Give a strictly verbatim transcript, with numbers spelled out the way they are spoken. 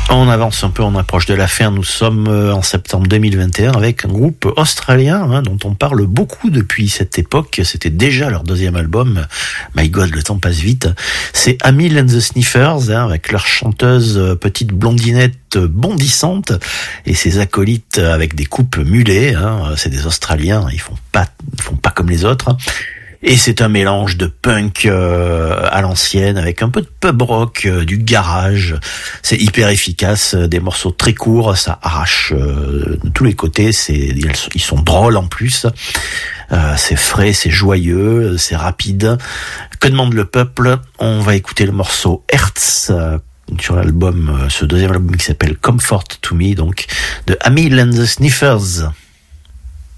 On avance un peu, on approche de la fin. Nous sommes en septembre deux mille vingt et un avec un groupe australien hein, dont on parle beaucoup depuis cette époque. C'était déjà leur deuxième album. My God, le temps passe vite. C'est Amyl and the Sniffers hein, avec leur chanteuse petite blondinette bondissante et ses acolytes avec des coupes mulets. Hein. C'est des Australiens, ils font pas, ils font pas comme les autres. Hein. Et c'est un mélange de punk euh, à l'ancienne avec un peu de pub rock, euh, du garage. C'est hyper efficace, euh, des morceaux très courts, ça arrache euh, de tous les côtés. C'est ils, ils sont drôles en plus. Euh, c'est frais, c'est joyeux, c'est rapide. Que demande le peuple? On va écouter le morceau Hertz euh, sur l'album, euh, ce deuxième album qui s'appelle Comfort to Me, donc de Amyl and the Sniffers.